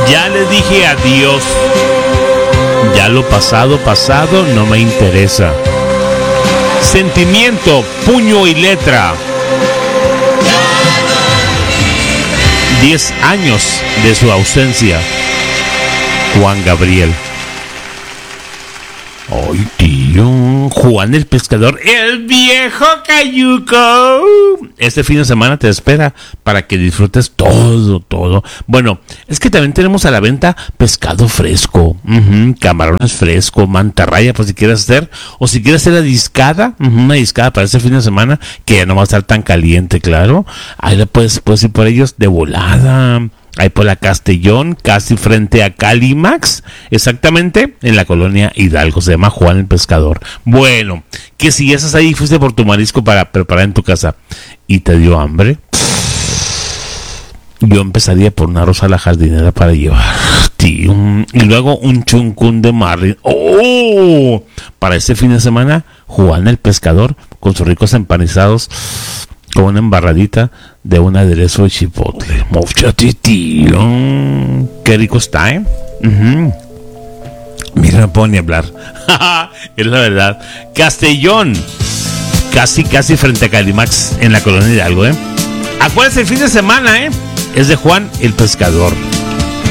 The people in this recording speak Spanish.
Ya le dije adiós. Ya lo pasado, pasado no me interesa. Sentimiento, puño y letra. 10 años de su ausencia. Juan Gabriel. Ay, tío. Juan el Pescador, el viejo cayuco. Este fin de semana te espera para que disfrutes todo. Bueno, es que también tenemos a la venta pescado fresco, camarones frescos, mantarraya, pues si quieres hacer, o si quieres hacer la discada, una discada para este fin de semana, que ya no va a estar tan caliente, claro. Ahí la puedes ir por ellos de volada. Ahí por la Castellón, casi frente a Calimax, exactamente en la colonia Hidalgo. Se llama Juan el Pescador. Bueno, que si estás ahí, fuiste por tu marisco para preparar en tu casa y te dio hambre, yo empezaría por una arroz a la jardinera para llevar, tío. Y luego un chuncún de marlin. ¡Oh! Para este fin de semana, Juan el Pescador, con sus ricos empanizados, con una embarradita de un aderezo de chipotle. Móchate, tío. Qué rico está, ¿eh? Mira, no puedo ni hablar. Es la verdad. Castellón. Casi frente a Calimax en la colonia Hidalgo, ¿eh? Acuérdense, el fin de semana, ¿eh? Es de Juan el Pescador.